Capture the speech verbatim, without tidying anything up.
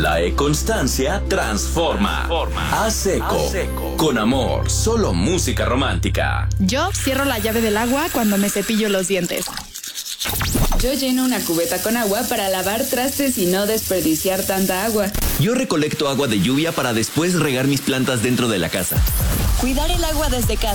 La E-Constancia transforma. A seco. Con amor. Solo música romántica. Yo cierro la llave del agua cuando me cepillo los dientes. Yo lleno una cubeta con agua para lavar trastes y no desperdiciar tanta agua. Yo recolecto agua de lluvia para después regar mis plantas dentro de la casa. Cuidar el agua desde casa